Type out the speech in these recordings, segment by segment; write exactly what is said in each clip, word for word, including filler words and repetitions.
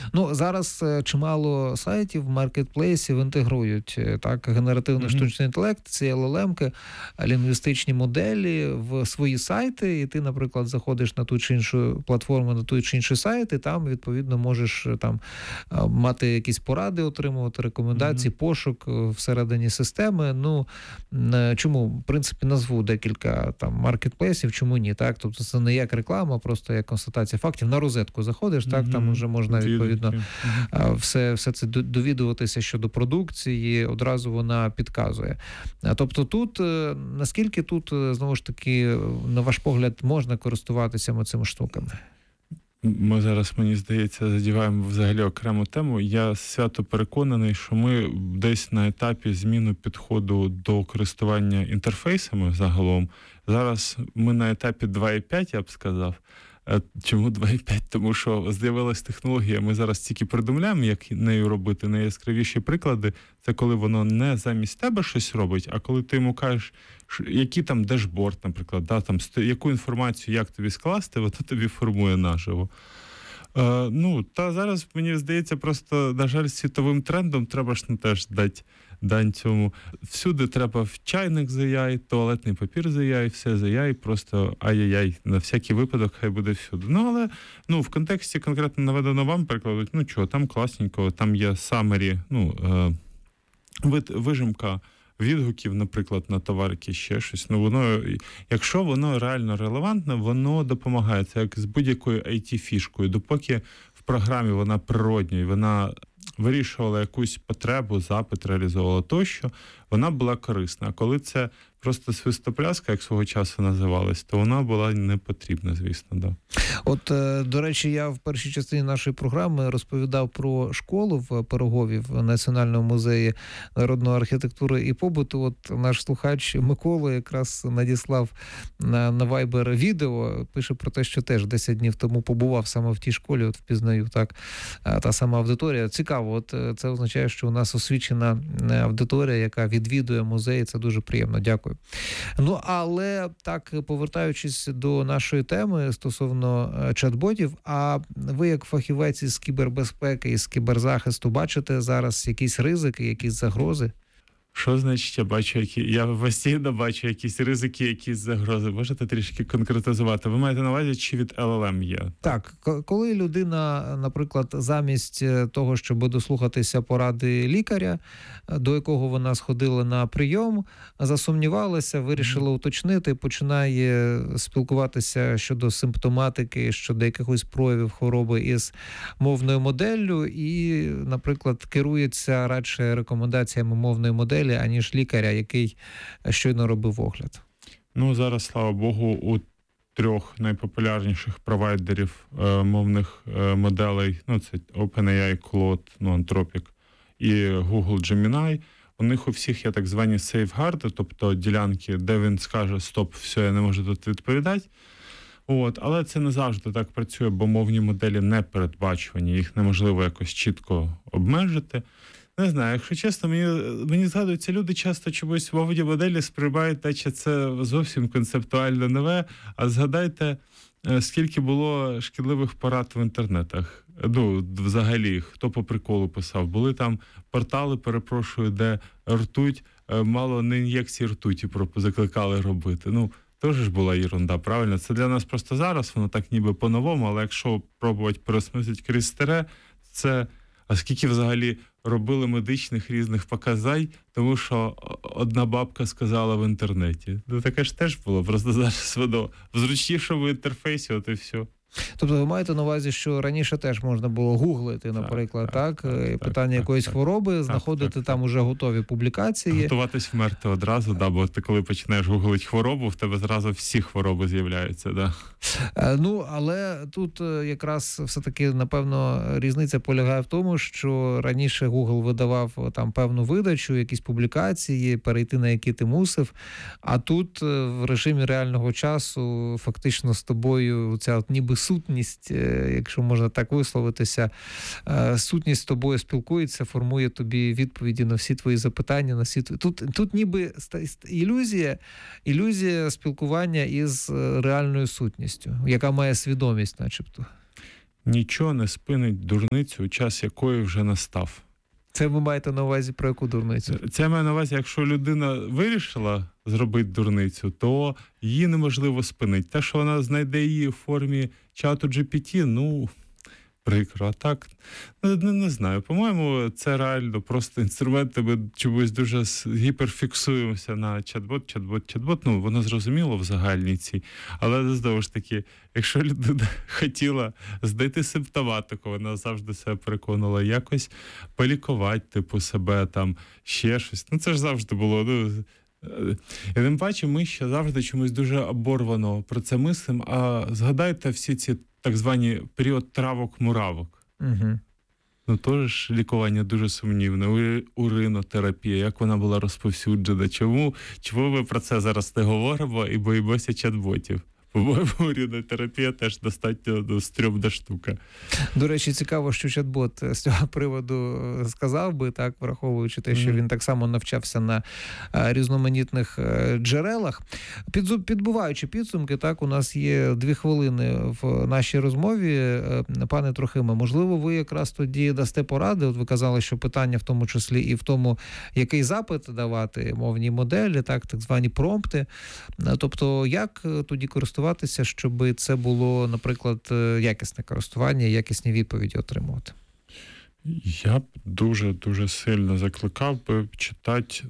Ну, зараз чимало сайтів, маркетплейсів інтегрують так, генеративний mm-hmm. штучний інтелект, ці ел ел ем-ки, лінгвістичні моделі в свої сайти, і ти, наприклад, заходиш на ту чи іншу платформу, на той чи інший сайт, і там, відповідно, можеш там мати якісь поради, отримувати рекомендації, mm-hmm. пошук всередині системи. Ну, чому? В принципі, назву декілька там маркетплейсів, чому ні, так? Тобто це не як реклама, просто як констатація фактів. На розетку заходиш, mm-hmm. так, там вже можна, відповідно, mm-hmm. все, все це довідуватися щодо продукції, одразу вона підказує. Тобто тут, наскільки тут, знову ж таки, на ваш погляд, можна користуватися цими штуками? Ми зараз, мені здається, задіваємо взагалі окрему тему. Я свято переконаний, що ми десь на етапі зміни підходу до користування інтерфейсами загалом. Зараз ми на етапі два і п'ять, я б сказав. Чому два і п'ять? Тому що з'явилась технологія, ми зараз тільки придумляємо, як нею робити. Найяскравіші приклади – це коли воно не замість тебе щось робить, а коли ти йому кажеш, який там дешборд, наприклад, да, там, яку інформацію, як тобі скласти, воно тобі формує наживо. Е, ну, та зараз, мені здається, просто, на жаль, світовим трендом треба ж не теж дати дань цьому. Всюди треба в чайник за яй, туалетний папір за яй, все за яй, просто ай-яй-яй, на всякий випадок хай буде всюди. Ну, але ну, в контексті конкретно наведено вам прикладу, ну чого, там класненько, там є summary, ну, е, вижимка відгуків, наприклад, на товарики, ще щось. Ну, воно, якщо воно реально релевантне, воно допомагає. Це як з будь-якою ай ті-фішкою. Допоки в програмі вона природня, і вона вирішувала якусь потребу, запит реалізовувала тощо, вона була корисна. А коли це просто свистопляска, як свого часу називалась, то вона була не потрібна, звісно, да. От, до речі, я в першій частині нашої програми розповідав про школу в Пирогові в Національному музеї народної архітектури і побуту. От наш слухач Микола якраз надіслав на, на Viber відео, пише про те, що теж десять днів тому побував саме в тій школі, от впізнаю, так, та сама аудиторія. Цікаво, от це означає, що у нас освічена аудиторія, яка відвідує музей, це дуже приємно. Дякую. Ну, але так, повертаючись до нашої теми стосовно чат-ботів, а ви як фахівець із кібербезпеки, із кіберзахисту, бачите зараз якісь ризики, якісь загрози? Що значить я бачу, які... Я постійно бачу якісь ризики, якісь загрози. Можете трішки конкретизувати? Ви маєте на увазі, чи від ел ел ем є? Так, коли людина, наприклад, замість того, щоб дослухатися поради лікаря, до якого вона сходила на прийом, засумнівалася, вирішила уточнити, починає спілкуватися щодо симптоматики, щодо якихось проявів хвороби із мовною моделлю і, наприклад, керується радше рекомендаціями мовної моделі, аніж лікаря, який щойно робив огляд. Ну, зараз, слава Богу, у трьох найпопулярніших провайдерів е, мовних е, моделей, ну, це OpenAI, Claude, ну, Anthropic і Google Gemini, у них у всіх є так звані сейфгарди, тобто ділянки, де він скаже «стоп, все, я не можу тут відповідати». От, але це не завжди так працює, бо мовні моделі не передбачувані, їх неможливо якось чітко обмежити. Не знаю, якщо чесно, мені, мені згадуються, люди часто чомусь мовні моделі сприймають, наче це зовсім концептуально нове, а згадайте, скільки було шкідливих порад в інтернетах. Ну, взагалі, хто по приколу писав. Були там портали, перепрошую, де ртуть, мало не ін'єкції ртуті закликали робити. Ну, теж ж була єрунда, правильно? Це для нас просто зараз, воно так ніби по-новому, але якщо пробувати пересмислити крізь старе, це... А скільки взагалі робили медичних різних показань, тому що одна бабка сказала в інтернеті. Ну, таке ж теж було, просто зараз воно в зручнішому інтерфейсі, от і все. Тобто ви маєте на увазі, що раніше теж можна було гуглити, наприклад, так, так, так, так питання так, якоїсь так, хвороби, так, знаходити так, там так. уже готові публікації. Готуватись вмерти одразу, да, бо ти коли починаєш гуглити хворобу, в тебе зразу всі хвороби з'являються. Да. Ну, але тут якраз все-таки, напевно, різниця полягає в тому, що раніше Google видавав там певну видачу, якісь публікації, перейти на які ти мусив, а тут в режимі реального часу фактично з тобою ця от ніби сутність, якщо можна так висловитися, сутність з тобою спілкується, формує тобі відповіді на всі твої запитання, на всі твої... Тут, тут ніби ілюзія, ілюзія спілкування із реальною сутністю, яка має свідомість начебто. нічого не спинить дурницю, час якої вже настав. Це ви маєте на увазі про яку дурницю? Це має на увазі, якщо людина вирішила зробити дурницю, то її неможливо спинити. Те, що вона знайде її в формі чату джі пі ті, ну, прикро. А так, не, не знаю. По-моєму, це реально просто інструменти. Ми чомусь дуже гіперфіксуємося на чат-бот, чат-бот, чат-бот. Ну, воно зрозуміло в загальній цій. Але, знову ж таки, якщо людина хотіла знайти симптоматику, вона завжди себе переконала, якось полікувати, типу, себе, там, ще щось. Ну, це ж завжди було, ну... І тим паче, ми ще завжди чомусь дуже оборвано про це мислимо. А згадайте всі ці так звані період травок-муравок. Угу. Ну, теж лікування дуже сумнівне. Уринотерапія, як вона була розповсюджена. Чому, чому ми про це зараз не говоримо і боїмося чат-ботів? По-моєму, уринотерапія теж достатньо ну, стрьомна штука. До речі, цікаво, що чат-бот з цього приводу сказав би, так, враховуючи те, що mm-hmm. він так само навчався на а, різноманітних а, джерелах. Під, підбуваючи підсумки, так, у нас є дві хвилини в нашій розмові. Пане Трохиме, можливо, ви якраз тоді дасте поради? От ви казали, що питання в тому числі і в тому, який запит давати мовній моделі, так, так звані промпти. Тобто, як тоді користуватися, щоб це було, наприклад, якісне користування, якісні відповіді отримувати? Я б дуже-дуже сильно закликав би читати,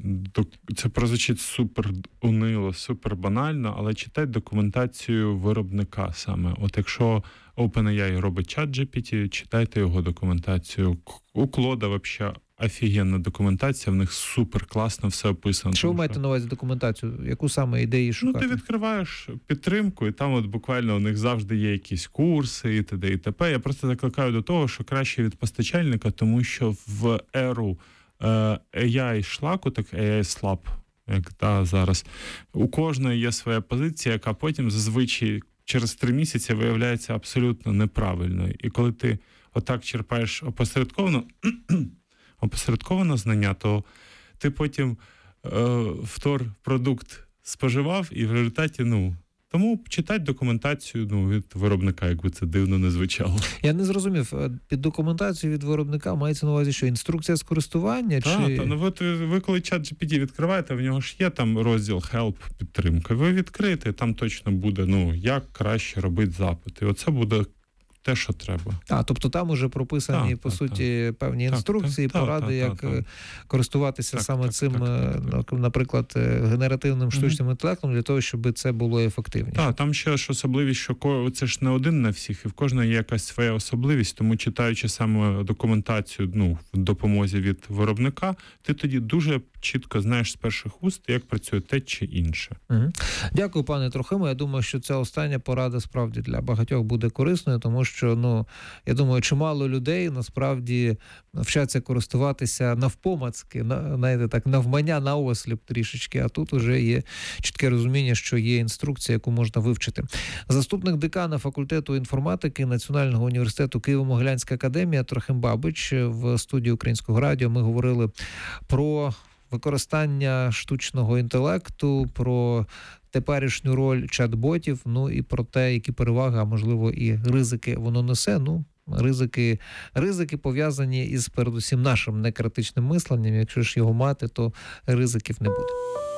це прозвучить супер унило, супер банально, але читати документацію виробника саме. От якщо OpenAI робить чат джі пі ті, читайте його документацію. У Клода взагалі офігенна документація, в них супер класно все описано. Що ви маєте що... на увазі документацію? Яку саме ідеї шукати? Ну, ти відкриваєш підтримку, і там от буквально у них завжди є якісь курси і т.д. і т.п. Я просто закликаю до того, що краще від постачальника, тому що в еру е, ей ай-шлаку, так ей ай-слаб, як та, зараз, у кожної є своя позиція, яка потім зазвичай через три місяці виявляється абсолютно неправильною. І коли ти отак черпаєш опосередковано, опосередковано знання, то ти потім е, вторпродукт споживав і в результаті, ну, тому читати документацію ну, від виробника, якби це дивно не звучало. Я не зрозумів, під документацією від виробника мається на увазі, що інструкція з користування? Так, чи... та, ну от ви коли чат джі пі ті відкриваєте, в нього ж є там розділ Help, підтримка. Ви відкриєте, там точно буде, ну, як краще робити запити. І оце буде те, що треба. А, тобто там уже прописані, так, по так, суті, так. певні інструкції, так, поради, так, як так, так. користуватися так, саме так, цим, так, так, так. наприклад, генеративним штучним mm-hmm. інтелектом для того, щоб це було ефективніше. Так, там ще ж особливість, що це ж не один на всіх, і в кожного є якась своя особливість, тому читаючи саме документацію, ну, в допомозі від виробника, ти тоді дуже чітко знаєш з перших уст, як працює те чи інше. Угу. Дякую, пане Трохимо. Я думаю, що ця остання порада справді для багатьох буде корисною, тому що, ну, я думаю, чимало людей насправді вчаться користуватися навпомацки, на, знаєте, так, навмання на осліп трішечки, а тут уже є чітке розуміння, що є інструкція, яку можна вивчити. Заступник декана факультету інформатики Національного університету Києво-Могилянська академія Трохим Бабич в студії Українського радіо. Ми говорили про використання штучного інтелекту, про теперішню роль чат-ботів, ну і про те, які переваги, а можливо і ризики воно несе. Ну, ризики, ризики пов'язані із передусім нашим некритичним мисленням. Якщо ж його мати, то ризиків не буде.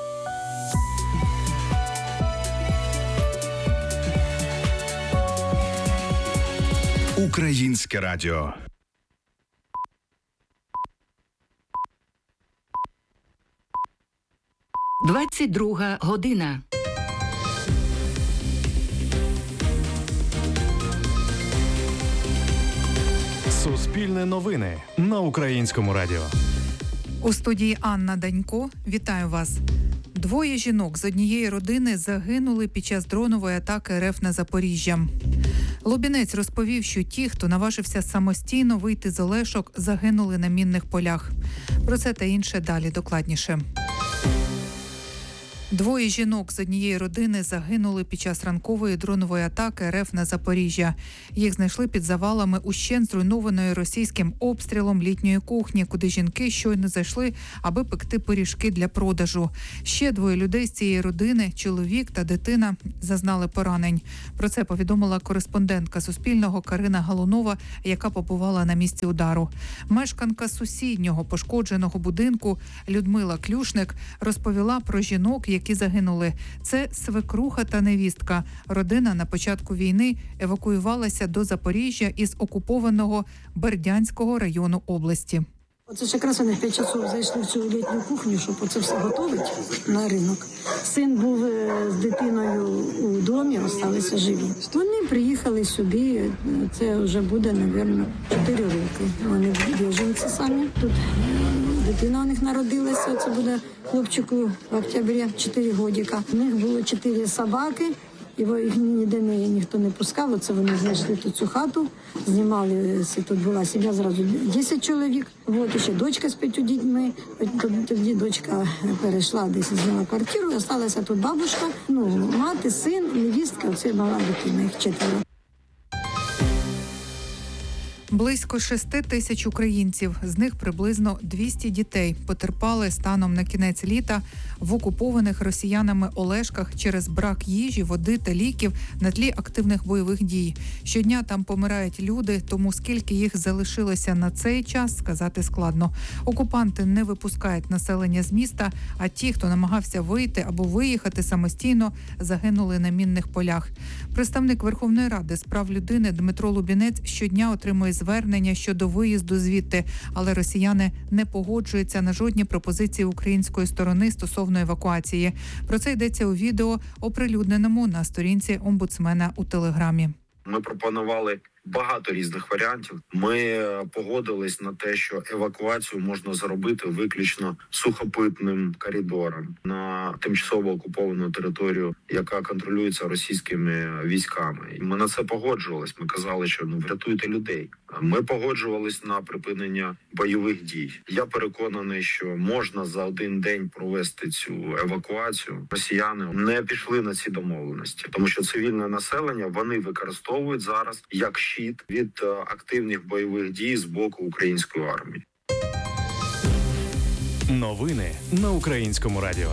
Українське радіо. двадцять друга година. Суспільне новини на Українському радіо. У студії Анна Данько. Вітаю вас. Двоє жінок з однієї родини загинули під час дронової атаки РФ на Запоріжжя. Лубінець розповів, що ті, хто наважився самостійно вийти з Олешок, загинули на мінних полях. Про це та інше далі докладніше. Двоє жінок з однієї родини загинули під час ранкової дронової атаки РФ на Запоріжжя. Їх знайшли під завалами ущен зруйнованої російським обстрілом літньої кухні, куди жінки щойно зайшли, аби пекти пиріжки для продажу. Ще двоє людей з цієї родини, чоловік та дитина, зазнали поранень. Про це повідомила кореспондентка Суспільного Карина Галунова, яка побувала на місці удару. Мешканка сусіднього пошкодженого будинку Людмила Клюшник розповіла про жінок, які загинули. Це свекруха та невістка. Родина на початку війни евакуювалася до Запоріжжя із окупованого Бердянського району області. Оце ж якраз вони в п'ять часов зайшли в цю літню кухню, щоб оце все готувати на ринок. Син був з дитиною у домі, залишилися живі. Вони приїхали сюди, це вже буде, мабуть, чотири роки. Вони біженці самі. Тут дитина у них народилася, це буде хлопчику в октябрі, чотири годика. У них було чотири собаки. Його їх ніде не, ніхто не пускав, оце вони знайшли тут цю хату, знімали, тут була сім'я зразу десять чоловік, от ще дочка з п'ятью дітьми, тоді дочка перейшла десь, зняла квартиру, залишилася тут бабушка, ну, мати, син, невістка, оце мала дитина, їх четверо. Близько шести тисяч українців, з них приблизно двісті дітей, потерпали станом на кінець літа в окупованих росіянами Олешках через брак їжі, води та ліків на тлі активних бойових дій. Щодня там помирають люди, тому скільки їх залишилося на цей час, сказати складно. Окупанти не випускають населення з міста, а ті, хто намагався вийти або виїхати самостійно, загинули на мінних полях. Представник Верховної Ради з прав людини Дмитро Лубінець щодня отримує звернення щодо виїзду звідти, але росіяни не погоджуються на жодні пропозиції української сторони стосовно евакуації. Про це йдеться у відео, оприлюдненому на сторінці омбудсмена у Телеграмі. Ми пропонували багато різних варіантів. Ми погодились на те, що евакуацію можна зробити виключно сухопутним коридором на тимчасово окуповану територію, яка контролюється російськими військами. І ми на це погоджувались. Ми казали, що ну врятуйте людей. Ми погоджувались на припинення бойових дій. Я переконаний, що можна за один день провести цю евакуацію. Росіяни не пішли на ці домовленості, тому що цивільне населення вони використовують зараз як щит від активних бойових дій з боку української армії. Новини на Українському радіо.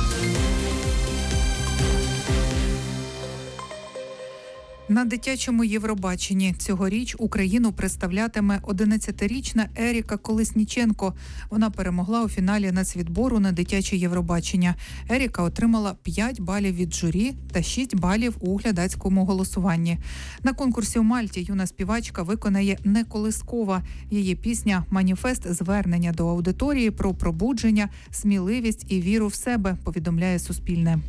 На дитячому Євробаченні цьогоріч Україну представлятиме одинадцятирічна Еріка Колесніченко. Вона перемогла у фіналі нацвідбору на дитяче Євробачення. Еріка отримала п'ять балів від журі та шість балів у глядацькому голосуванні. На конкурсі у Мальті юна співачка виконає «Не колискова». Її пісня – маніфест звернення до аудиторії про пробудження, сміливість і віру в себе, повідомляє Суспільне.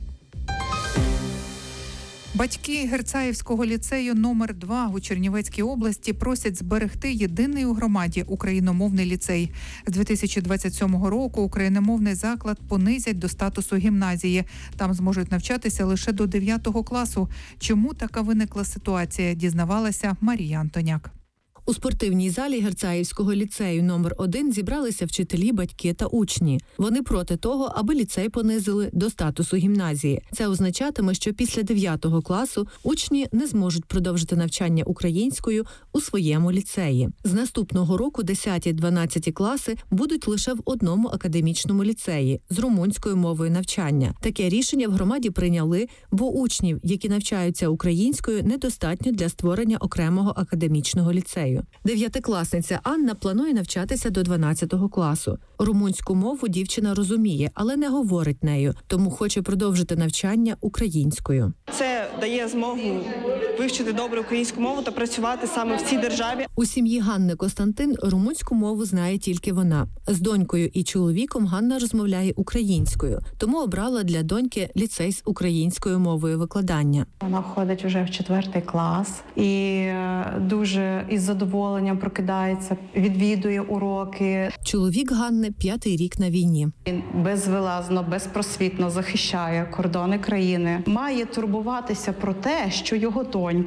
Батьки Герцаївського ліцею номер два у Чернівецькій області просять зберегти єдиний у громаді україномовний ліцей. З дві тисячі двадцять сьомого року україномовний заклад понизять до статусу гімназії. Там зможуть навчатися лише до дев'ятого класу. Чому така виникла ситуація, дізнавалася Марія Антоняк. У спортивній залі Герцаївського ліцею номер один зібралися вчителі, батьки та учні. Вони проти того, аби ліцей понизили до статусу гімназії. Це означатиме, що після дев'ятого класу учні не зможуть продовжити навчання українською у своєму ліцеї. З наступного року десяті-дванадцяті класи будуть лише в одному академічному ліцеї з румунською мовою навчання. Таке рішення в громаді прийняли, бо учнів, які навчаються українською, недостатньо для створення окремого академічного ліцею. Дев'ятикласниця Анна планує навчатися до дванадцятого класу. Румунську мову дівчина розуміє, але не говорить нею, тому хоче продовжити навчання українською. Це дає змогу вивчити добре українську мову та працювати саме в цій державі. У сім'ї Ганни Костянтин румунську мову знає тільки вона. З донькою і чоловіком Ганна розмовляє українською, тому обрала для доньки ліцей з українською мовою викладання. Вона входить вже в четвертий клас і дуже із задоволенням прокидається, відвідує уроки. Чоловік Ганни п'ятий рік на війні. Він безвилазно, безпросвітно захищає кордони країни. Має турбуватися про те, що його донька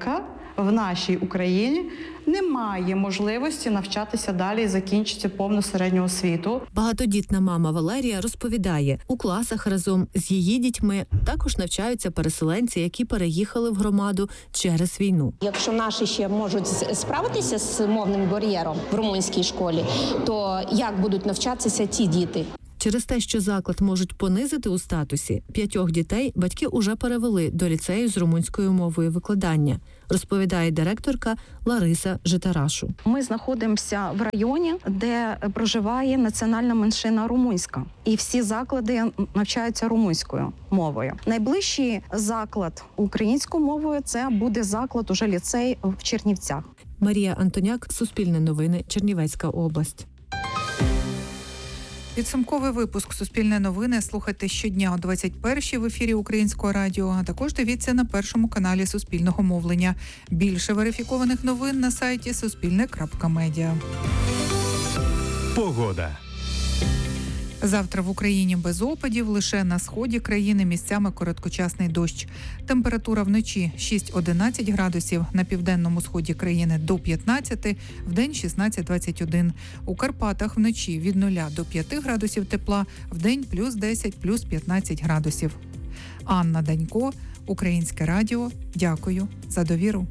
в нашій Україні не має можливості навчатися далі і закінчити повну середню освіту. Багатодітна мама Валерія розповідає, у класах разом з її дітьми також навчаються переселенці, які переїхали в громаду через війну. Якщо наші ще можуть справитися з мовним бар'єром в румунській школі, то як будуть навчатися ті діти? Через те, що заклад можуть понизити у статусі, п'ятьох дітей батьки уже перевели до ліцею з румунською мовою викладання, розповідає директорка Лариса Житарашу. Ми знаходимося в районі, де проживає національна меншина румунська. І всі заклади навчаються румунською мовою. Найближчий заклад українською мовою – це буде заклад, уже ліцей в Чернівцях. Марія Антоняк, Суспільне новини, Чернівецька область. Підсумковий випуск «Суспільне новини» слухайте щодня о двадцять першій в ефірі Українського радіо, а також дивіться на першому каналі Суспільного мовлення. Більше верифікованих новин на сайті суспільне крапка медіа. Погода. Завтра в Україні без опадів, лише на сході країни місцями короткочасний дощ. Температура вночі шість-одинадцять градусів, на південному сході країни до п'ятнадцяти, вдень шістнадцять-двадцять один. У Карпатах вночі від нуля до п'яти градусів тепла, вдень плюс десять, плюс п'ятнадцять градусів. Анна Данько, Українське радіо. Дякую за довіру.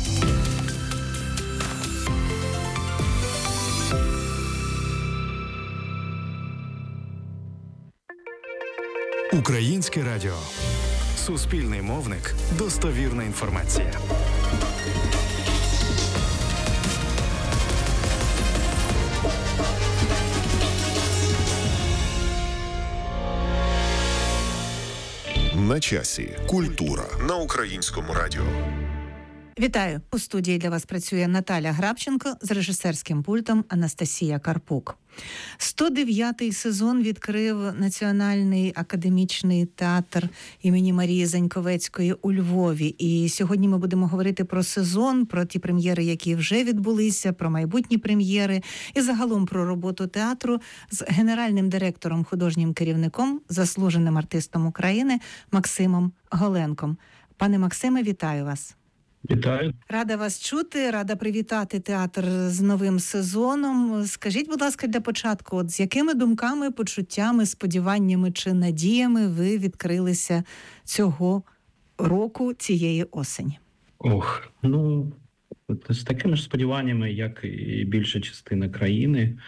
Українське радіо. Суспільний мовник. Достовірна інформація. На часі. Культура на Українському радіо. Вітаю! У студії для вас працює Наталя Грабченко, з режисерським пультом Анастасія Карпук. сто дев'ятий сезон відкрив Національний академічний театр імені Марії Заньковецької у Львові. І сьогодні ми будемо говорити про сезон, про ті прем'єри, які вже відбулися, про майбутні прем'єри і загалом про роботу театру з генеральним директором, художнім керівником, заслуженим артистом України Максимом Голенком. Пане Максиме, вітаю вас! Вітаю. Рада вас чути, рада привітати театр з новим сезоном. Скажіть, будь ласка, для початку, от з якими думками, почуттями, сподіваннями чи надіями ви відкрилися цього року, цієї осені? Ох, ну, з такими ж сподіваннями, як і більша частина країни,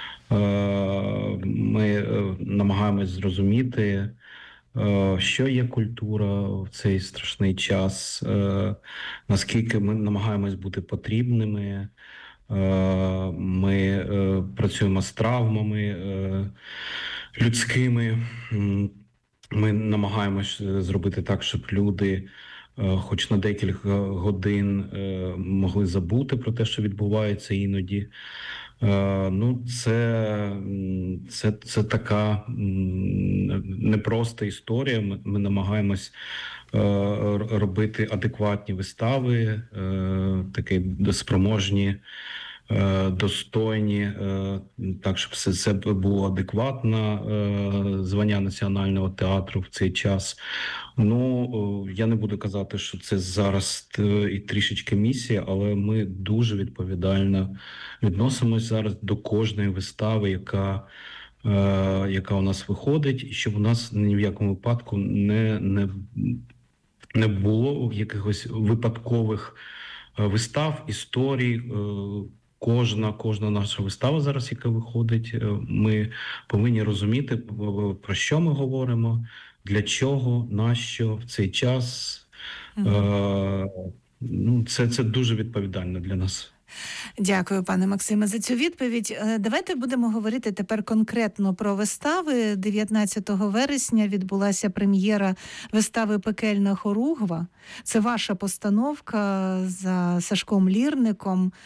ми намагаємось зрозуміти, що є культура в цей страшний час, наскільки ми намагаємось бути потрібними, ми працюємо з травмами людськими, ми намагаємось зробити так, щоб люди хоч на декілька годин могли забути про те, що відбувається іноді. Ну, це, це, це така непроста історія. Ми, ми намагаємось робити адекватні вистави, такі спроможні, достойні, так, щоб все це було адекватно, звання Національного театру в цей час. Ну, я не буду казати, що це зараз і трішечки місія, але ми дуже відповідально відносимось зараз до кожної вистави, яка, яка у нас виходить, і щоб у нас ні в якому випадку не, не, не було якихось випадкових вистав, історій. Кожна, кожна наша вистава зараз, яка виходить, ми повинні розуміти, про що ми говоримо, для чого, нащо в цей час. Mm-hmm. Ну, це, це дуже відповідально для нас. Дякую, пане Максиме, за цю відповідь. Давайте будемо говорити тепер конкретно про вистави. дев'ятнадцятого вересня відбулася прем'єра вистави «Пекельна хоругва». Це ваша постановка за Сашком Лірником.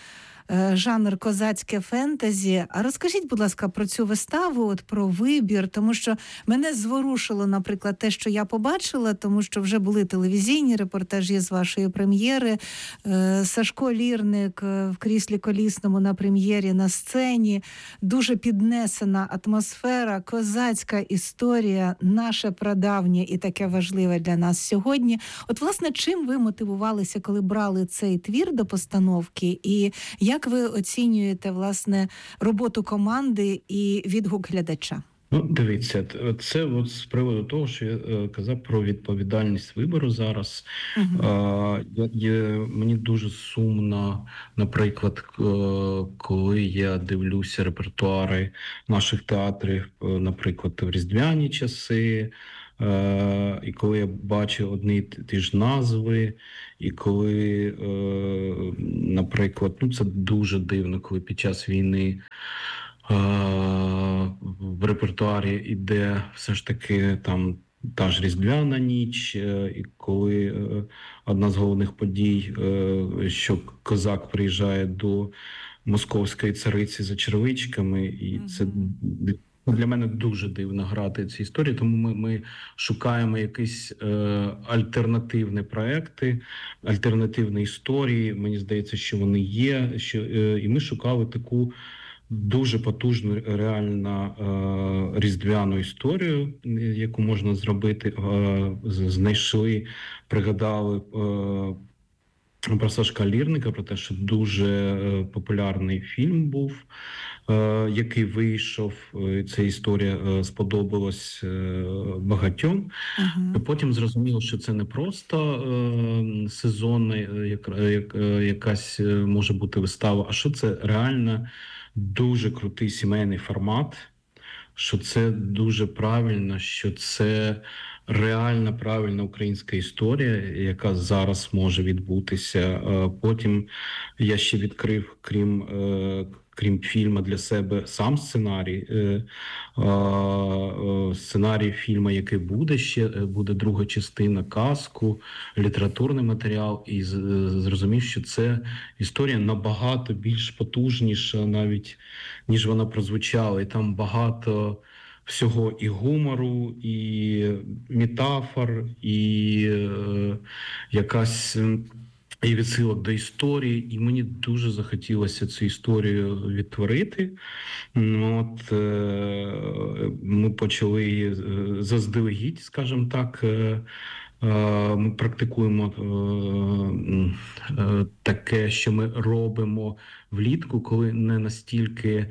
жанр козацьке фентезі. А розкажіть, будь ласка, про цю виставу, от про вибір, тому що мене зворушило, наприклад, те, що я побачила, тому що вже були телевізійні репортажі з вашої прем'єри. Сашко Лірник в кріслі колісному на прем'єрі на сцені. Дуже піднесена атмосфера, козацька історія, наше прадавнє і таке важливе для нас сьогодні. От, власне, чим ви мотивувалися, коли брали цей твір до постановки? І як ви оцінюєте, власне, роботу команди і відгук глядача? Ну, дивіться, це от з приводу того, що я казав про відповідальність вибору зараз. Uh-huh. А, я, я, мені дуже сумно, наприклад, коли я дивлюся репертуари наших театрів, наприклад, в різдвяні часи, а, і коли я бачу одні ті ж назви, і коли, а, наприклад, ну це дуже дивно, коли під час війни в репертуарі іде все ж таки там та ж Різдвяна ніч, і коли одна з головних подій, що козак приїжджає до московської цариці за червичками, і це для мене дуже дивно грати ці історії, тому ми, ми шукаємо якісь е, альтернативні проекти, альтернативні історії, мені здається, що вони є, що, е, і ми шукали таку дуже потужну, реально е, різдвяну історію, яку можна зробити. Е, знайшли, пригадали е, про Сашка Лірника, про те, що дуже е, популярний фільм був, е, який вийшов. Е, ця історія е, сподобалась е, багатьом. Uh-huh. Потім зрозуміло, що це не просто е, сезонна як, як, якась може бути вистава, а що це реально дуже крутий сімейний формат, що це дуже правильно, що це реальна, правильна українська історія, яка зараз може відбутися. Потім я ще відкрив, крім, крім фільму, для себе сам сценарій. Сценарій фільму, який буде ще, буде друга частина, казку, літературний матеріал. І зрозумів, що це історія набагато більш потужніша навіть, ніж вона прозвучала. І там багато всього і гумору, і метафор, і е, якась і відсилок до історії. І мені дуже захотілося цю історію відтворити. От, е, ми почали її заздалегідь, скажімо так. Е, Ми практикуємо таке, що ми робимо влітку, коли не настільки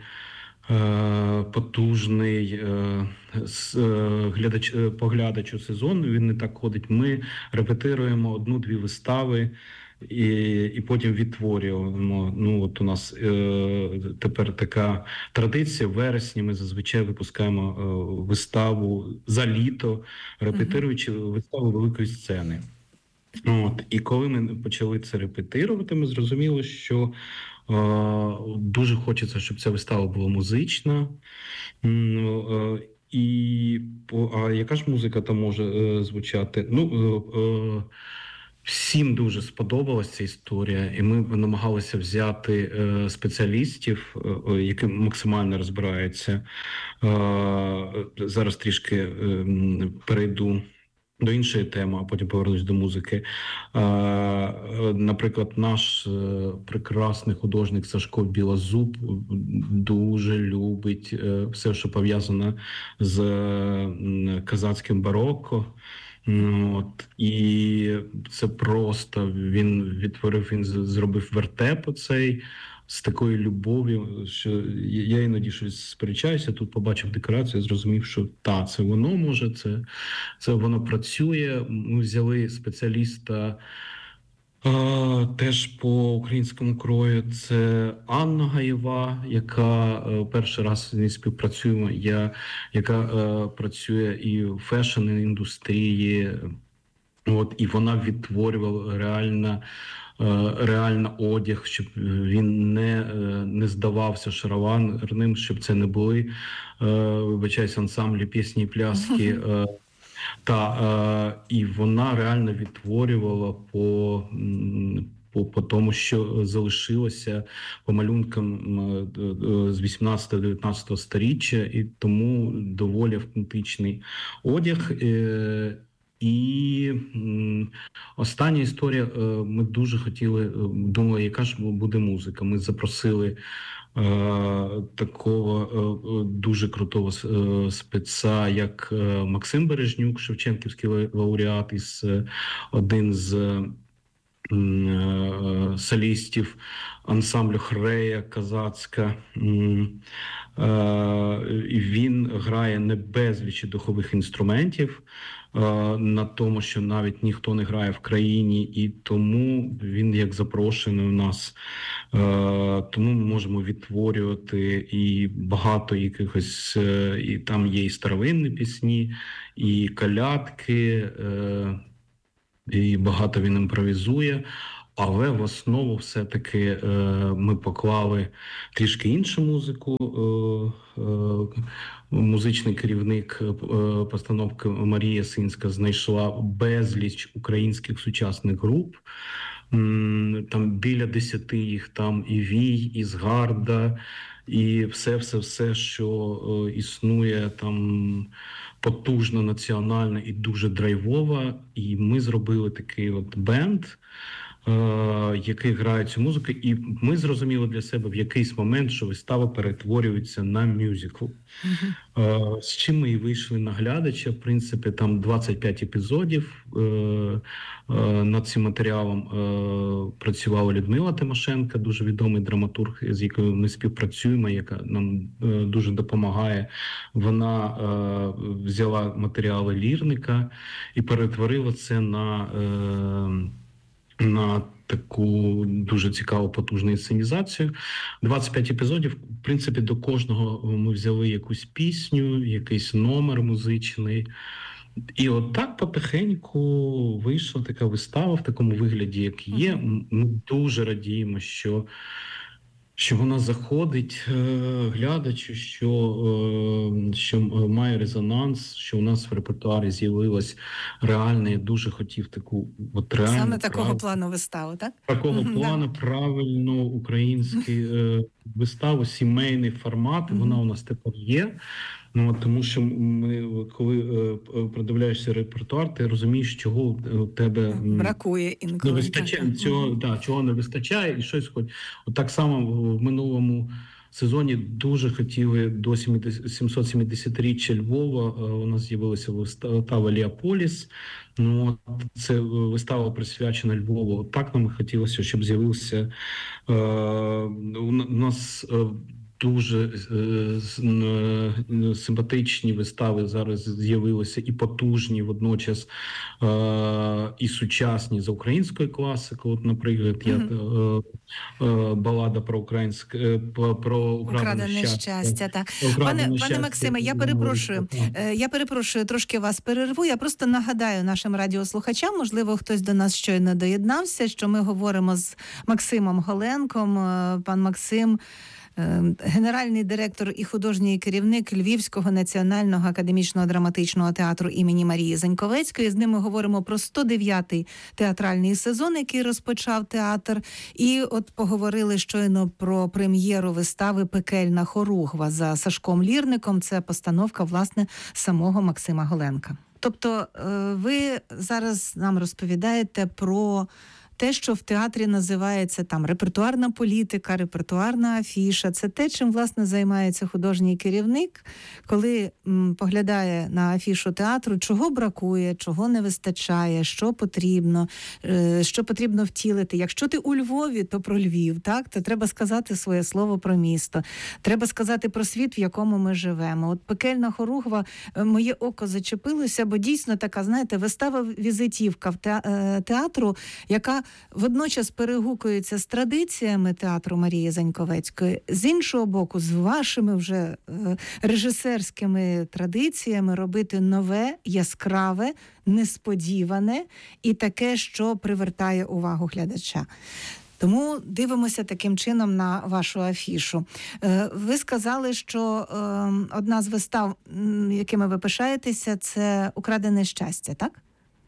потужний глядач, поглядач у сезон, він не так ходить. Ми репетируємо одну-дві вистави і, і потім відтворюємо. Ну, от у нас е, тепер така традиція. В вересні ми зазвичай випускаємо е, виставу за літо, репетируючи uh-huh. виставу великої сцени. От. І коли ми почали це репетирувати, ми зрозуміли, що е, дуже хочеться, щоб ця вистава була музична. Е, і а яка ж музика там може е, звучати? Ну, е, е, всім дуже сподобалася ця історія, і ми намагалися взяти е, спеціалістів, е, які максимально розбираються. Е, зараз трішки е, перейду до іншої теми, а потім повернусь до музики. Е, наприклад, наш е, прекрасний художник Сашко Білозуб дуже любить е, все, що пов'язане з е, козацьким барокко. От, і це просто, він відтворив, він зробив вертеп оцей з такою любов'ю, що я іноді щось сперечаюся, тут побачив декорацію, зрозумів, що та, це воно може, це, це воно працює. Ми взяли спеціаліста а, теж по українському крою, це Анна Гаєва, яка а, перший раз з нею співпрацюємо, я, яка а, працює і в фешн-індустрії, от, і вона відтворювала реально реально одяг, щоб він не, не здавався шароварним, щоб це не були, вибачаюсь, ансамблі пісні і пляски. Uh-huh. Та, і вона реально відтворювала по, по, по тому, що залишилося по малюнкам з вісімнадцятого-дев'ятнадцятого сторіччя, і тому доволі автентичний одяг. І остання історія, ми дуже хотіли, думали, яка ж буде музика. Ми запросили такого дуже крутого спеца, як Максим Бережнюк, шевченківський лауреат, із один з солістів ансамблю Хрея Казацька. Він грає не безлічі духових інструментів, на тому, що навіть ніхто не грає в країні, і тому він як запрошений у нас. Тому ми можемо відтворювати і багато якихось, і там є і старовинні пісні, і колядки, і багато він імпровізує. Але в основу все-таки е, ми поклали трішки іншу музику. Е, е, музичний керівник е, постановки Марія Синська знайшла безліч українських сучасних груп. М, там біля десяти їх, там і Вій, і Згарда, і все-все-все, що е, існує там потужно, національно і дуже драйвово. І ми зробили такий от бенд, який грає цю музику, і ми зрозуміли для себе в якийсь момент, що вистава перетворюється на мюзикл. Uh-huh. З чим ми і вийшли на глядача. В принципі, там двадцять п'ять епізодів. Над цим матеріалом працювала Людмила Тимошенко, дуже відомий драматург, з якою ми співпрацюємо, яка нам дуже допомагає. Вона взяла матеріали Лірника і перетворила це на на таку дуже цікаву, потужну інсценізацію. двадцять п'ять епізодів. В принципі, до кожного ми взяли якусь пісню, якийсь номер музичний. І от так потихеньку вийшла така вистава в такому вигляді, як є. Ми дуже радіємо, що що вона заходить е, глядачу, що, е, що має резонанс, що у нас в репертуарі з'явилась реальна, я дуже хотів таку от реальну... Саме такого прав... плану виставу, так? Такого Mm-hmm, плану, да. правильно, українську е, виставу, сімейний формат, mm-hmm. вона у нас тепер є. Ну, тому що ми, коли е, продивляєшся репертуар, ти розумієш, чого у тебе бракує інколи. Не вистачає, цього, да, чого не вистачає, і щось хоч. От так само в минулому сезоні дуже хотіли до сімсот сімдесятиріччя Львова, у нас з'явилася вистава «Леополіс». Ну, це вистава присвячена Львову. От так нам хотілося, щоб з'явився е, у нас е, дуже е, симпатичні вистави зараз з'явилися і потужні, водночас е, і сучасні за українською класикою. От, наприклад, mm-hmm. я, е, е, балада про українське е, про украдене щастя. щастя так. Пане, щастя. Пане Максиме, я перепрошую. Е, я перепрошую, трошки вас перерву. Я просто нагадаю нашим радіослухачам, можливо, хтось до нас щойно доєднався, що ми говоримо з Максимом Голенком. Пан Максим генеральний директор і художній керівник Львівського національного академічного драматичного театру імені Марії Заньковецької. З ним ми говоримо про сто дев'ятий театральний сезон, який розпочав театр. І от поговорили щойно про прем'єру вистави «Пекельна хоругва» за Сашком Лірником. Це постановка, власне, самого Максима Голенка. Тобто ви зараз нам розповідаєте про те, що в театрі називається там репертуарна політика, репертуарна афіша. Це те, чим, власне, займається художній керівник, коли м, поглядає на афішу театру, чого бракує, чого не вистачає, що потрібно, е, що потрібно втілити. Якщо ти у Львові, то про Львів, так? То треба сказати своє слово про місто. Треба сказати про світ, в якому ми живемо. От «Пекельна хоругва», моє око зачепилося, бо дійсно така, знаєте, вистава-візитівка театру, яка водночас перегукується з традиціями театру Марії Заньковецької, з іншого боку, з вашими вже режисерськими традиціями робити нове, яскраве, несподіване і таке, що привертає увагу глядача. Тому дивимося таким чином на вашу афішу. Ви сказали, що одна з вистав, якими ви пишаєтеся, це «Украдене щастя», так?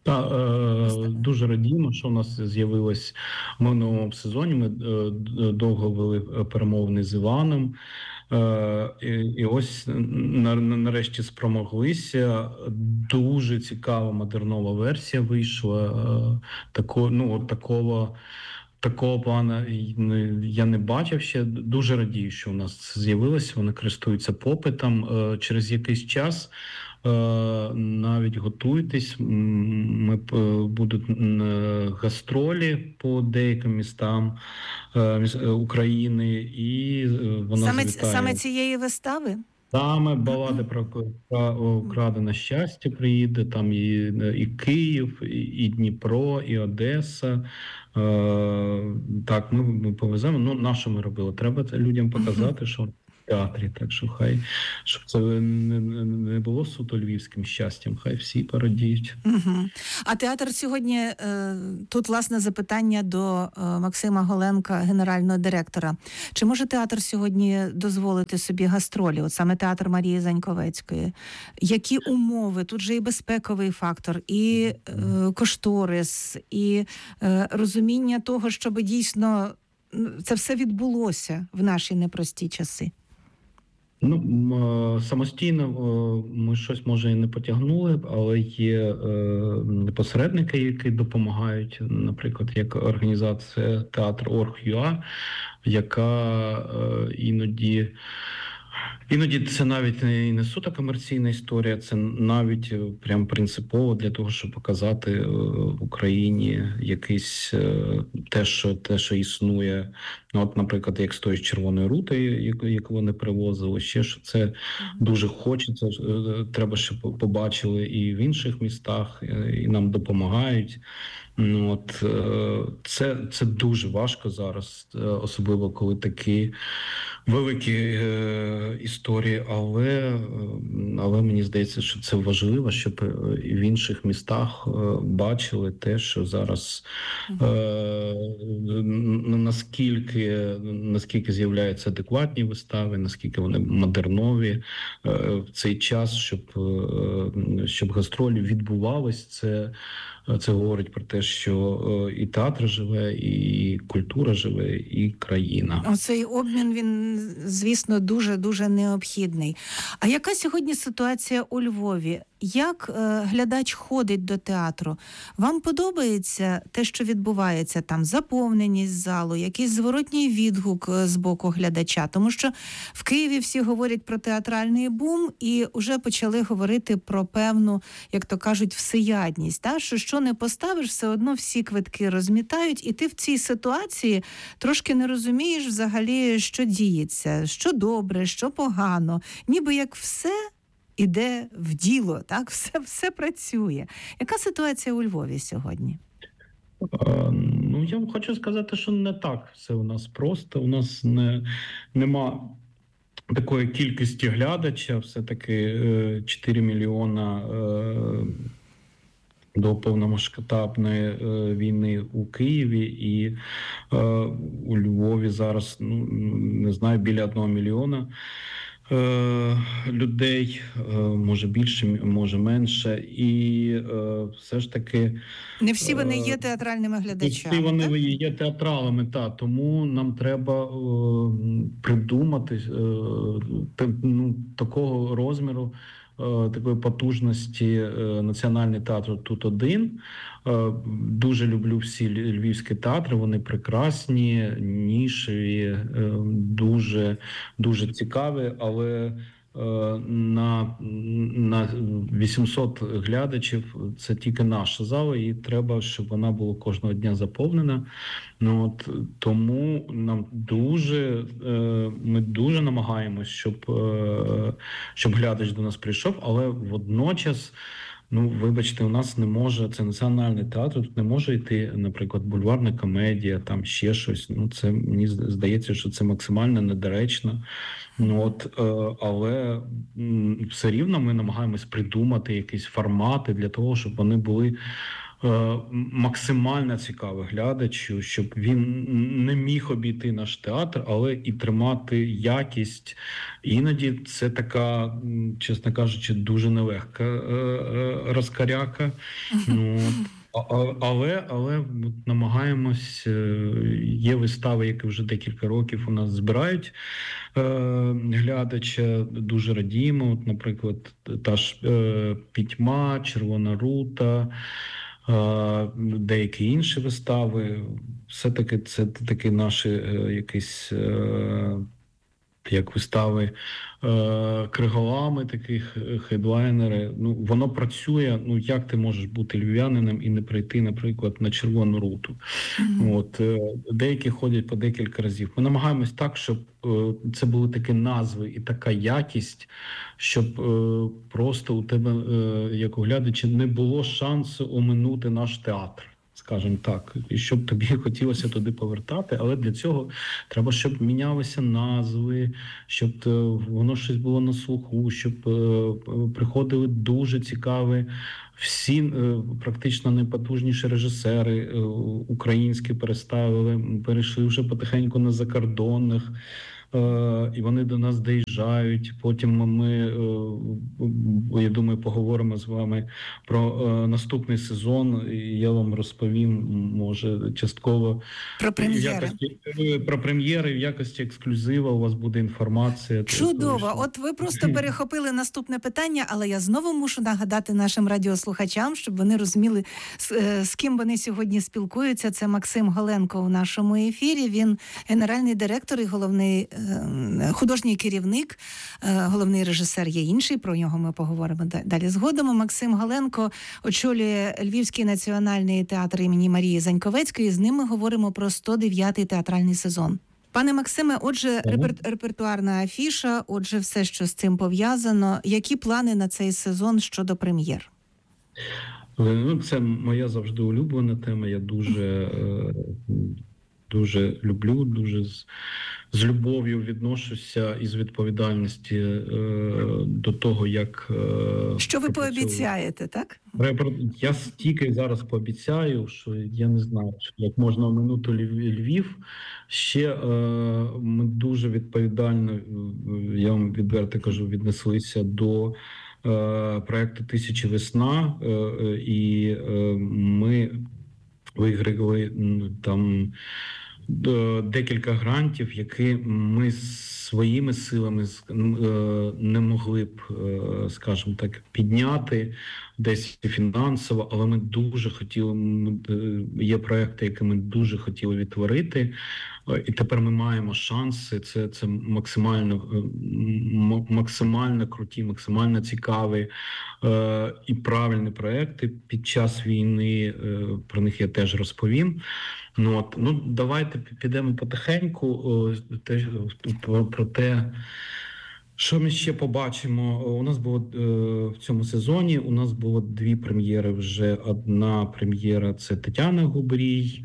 Так, е, дуже радіємо, що у нас з'явилось в минулому сезоні. Ми е, довго вели перемовини з Іваном. Е, і, і ось на, нарешті спромоглися. Дуже цікава модернова версія вийшла. Е, тако, ну, от такого, такого плану я не бачив ще. Дуже радію, що у нас це з'явилося. Вони користуються попитом. Е, через якийсь час навіть готуйтесь, ми будуть гастролі по деяким містам України, і вона саме, завітає. Саме цієї вистави? Саме балади про, про украдене щастя приїде, там і, і Київ, і, і Дніпро, і Одеса. Е, так, ми, ми повеземо. Ну, на що ми робили? Треба це людям показати, що театрі, так що хай, щоб це не, не було суто львівським щастям, хай всі порадіють. Угу. А театр сьогодні, е, тут власне запитання до е, Максима Голенка, генерального директора. Чи може театр сьогодні дозволити собі гастролі, от саме театр Марії Заньковецької? Які умови? Тут же і безпековий фактор, і е, кошторис, і е, розуміння того, щоб дійсно це все відбулося в наші непрості часи. Ну, самостійно ми щось, може, і не потягнули, але є посередники, які допомагають, наприклад, як організація театр точка орг точка ю а, яка іноді Іноді це навіть не, не суто комерційна історія, це навіть прям принципово для того, щоб показати в Україні якесь те, що, те, що існує. Ну, от, наприклад, як з тої червоної рути, яку, яку вони привозили, ще що це дуже хочеться, треба, щоб побачили і в інших містах, і нам допомагають. Ну, от, це, це дуже важко зараз, особливо коли такі великі е, історії, але, але мені здається, що це важливо, щоб і в інших містах е, бачили те, що зараз е, наскільки, наскільки з'являються адекватні вистави, наскільки вони модернові е, в цей час, щоб, е, щоб гастролі відбувались, це Це говорить про те, що і театр живе, і культура живе, і країна. Оцей обмін, він, звісно, дуже-дуже необхідний. А яка сьогодні ситуація у Львові? Як е, глядач ходить до театру? Вам подобається те, що відбувається там? Заповненість залу, якийсь зворотній відгук з боку глядача? Тому що в Києві всі говорять про театральний бум і вже почали говорити про певну, як то кажуть, всеядність. Та? Що що не поставиш, все одно всі квитки розмітають, і ти в цій ситуації трошки не розумієш взагалі, що діється, що добре, що погано. Ніби як все іде в діло, так? Все, все працює. Яка ситуація у Львові сьогодні? А, ну, я вам хочу сказати, що не так все у нас просто. У нас не, нема такої кількості глядача, все-таки чотири мільйона до повномасштабної війни у Києві, і у Львові зараз, ну, не знаю, біля одного мільйона людей, може більше, може менше, і все ж таки... Не всі вони є театральними глядачами, Не всі вони так? є театралами, так, тому нам треба придумати ну, такого розміру, такої потужності Національний театр тут один. Дуже люблю всі львівські театри, вони прекрасні, нішеві, дуже, дуже цікаві, але на, на вісімсот глядачів це тільки наша зала, і треба, щоб вона була кожного дня заповнена. Ну, от, тому нам дуже, ми дуже намагаємось, щоб, щоб глядач до нас прийшов, але водночас, ну, вибачте, у нас не може, це національний театр, тут не може йти, наприклад, бульварна комедія, там ще щось. Ну, це, мені здається, що це максимально недоречно. Ну, от, але все рівно ми намагаємось придумати якісь формати для того, щоб вони були максимально цікавий глядачу, щоб він не міг обійти наш театр, але і тримати якість. Іноді це така, чесно кажучи, дуже нелегка розкаряка. Ну, але, але намагаємось, є вистави, які вже декілька років у нас збирають глядача, дуже радіємо. От, наприклад, та ж «Пітьма», «Червона рута», деякі інші вистави. Все-таки це такі наші якісь як вистави криголами, такі хедлайнери. Ну, воно працює. Ну, як ти можеш бути львів'янином і не прийти, наприклад, на «Червону руту»? Mm-hmm. От, деякі ходять по декілька разів. Ми намагаємось так, щоб це були такі назви і така якість, щоб просто у тебе, як у глядача, не було шансу оминути наш театр, скажімо так, і щоб тобі хотілося туди повертати, але для цього треба, щоб мінялися назви, щоб воно щось було на слуху, щоб приходили дуже цікаві, всі практично найпотужніші режисери українські переставили, перейшли вже потихеньку на закордонних, і вони до нас доїжджають. Потім ми, я думаю, поговоримо з вами про наступний сезон, і я вам розповім, може, частково про прем'єри. Якості, про прем'єри, в якості ексклюзива у вас буде інформація. Чудово! От ви просто перехопили наступне питання, але я знову мушу нагадати нашим радіослухачам, щоб вони розуміли, з, з ким вони сьогодні спілкуються. Це Максим Голенко у нашому ефірі. Він генеральний директор і головний художній керівник, головний режисер є інший, про нього ми поговоримо далі згодом. Максим Голенко очолює Львівський національний театр імені Марії Заньковецької, з ним ми говоримо про сто дев'ятий театральний сезон. Пане Максиме, отже, репер... репертуарна афіша, отже, все, що з цим пов'язано. Які плани на цей сезон щодо прем'єр? Ну, це моя завжди улюблена тема, я дуже, дуже люблю, дуже з... з любов'ю відношуся і з відповідальності е, до того, як... Е, що ви пообіцяєте, так? Я стільки зараз пообіцяю, що я не знаю, як можна оминути Львів. Ще е, ми дуже відповідально, я вам відверто кажу, віднеслися до е, проєкту «Тисячі весна», е, і е, ми виграли там декілька грантів, які ми своїми силами не могли б, скажімо так, підняти десь фінансово, але ми дуже хотіли, є проекти, які ми дуже хотіли відтворити, і тепер ми маємо шанси, це, це максимально, максимально круті, максимально цікаві і правильні проекти під час війни, про них я теж розповім. Ну, от, ну, давайте підемо потихеньку те, про, про те, що ми ще побачимо. У нас було в цьому сезоні, у нас було дві прем'єри вже. Одна прем'єра – це Тетяна Губрій,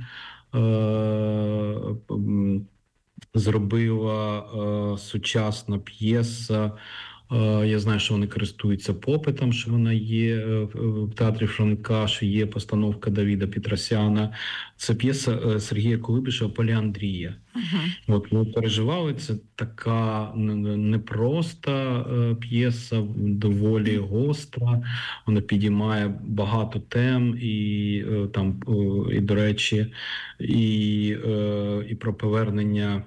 зробила сучасна п'єса. Я знаю, що вони користуються попитом, що вона є в театрі Франка, що є постановка Давіда Петросяна. Це п'єса Сергія Кулибіша «Поліандрія». Uh-huh. От ми переживали, це така непроста п'єса, доволі гостра. Вона підіймає багато тем, і там, і до речі, і, і про повернення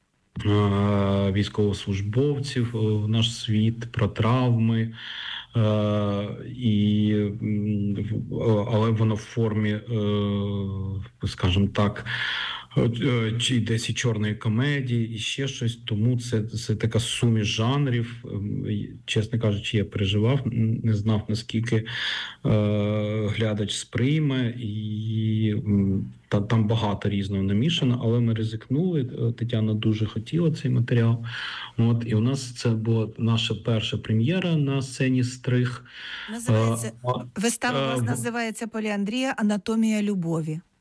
військовослужбовців в наш світ, про травми, і, але воно в формі, скажімо так, чи десь і чорної комедії, і ще щось, тому це, це така суміш жанрів. Чесно кажучи, я переживав, не знав, наскільки е, глядач сприйме, і та, там багато різного намішано, але ми ризикнули, Тетяна дуже хотіла цей матеріал. От, і у нас це була наша перша прем'єра на сцені «Стриг». Називається, вистава у вас називається «Поліандрія. Анатомія любові».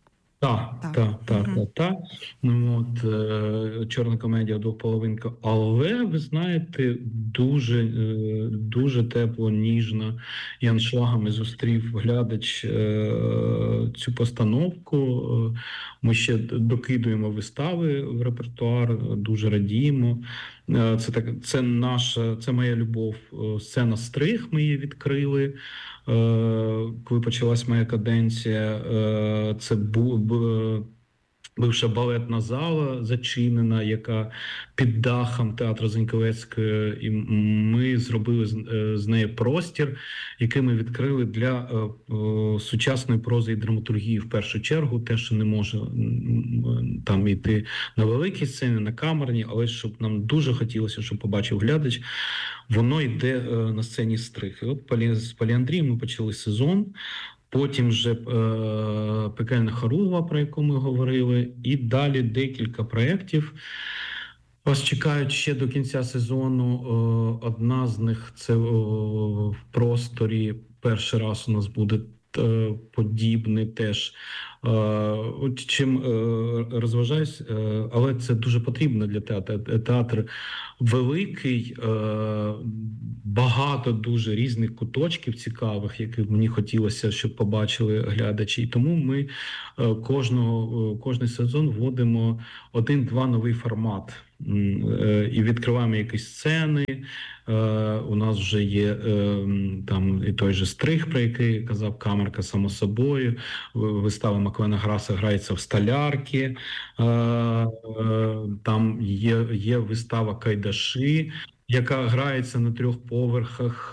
Так, так, так, так, так. Та. Ну, от, е, чорна комедія двополовинка. Але, ви знаєте, дуже, е, дуже тепло, ніжно і аншлагами зустрів глядач е, цю постановку. Ми ще докидуємо вистави в репертуар, дуже радіємо. Е, це, так, це наша, це моя любов. Сцена «Стриг», ми її відкрили. Коли почалась моя каденція, це був бивша балетна зала зачинена, яка під дахом театру Заньковецької, і ми зробили з неї простір, який ми відкрили для сучасної прози і драматургії в першу чергу, те, що не може там йти на великій сцені, на камерній, але щоб нам дуже хотілося, щоб побачив глядач, воно йде на сцені «Стриг». І от з Поліандрієм ми почали сезон. Потім вже е, «Пекельна хоругва», про яку ми говорили, і далі декілька проєктів. Вас чекають ще до кінця сезону. Е, одна з них – це е, в просторі. Перший раз у нас буде е, подібний теж. Е, чим е, розважаюсь, е, але це дуже потрібно для театру. Театр великий, е, багато дуже різних куточків цікавих, які мені хотілося, щоб побачили глядачі. І тому ми е, кожного, кожний сезон вводимо один-два новий формат. Е, і відкриваємо якісь сцени. Е, у нас вже є е, там і той же «Стриг», про який казав Камерка, само собою. Вистава Маквена Граса грається в «Столярки». Е, е, там є, є вистава «Кайдаші», яка грається на трьох поверхах.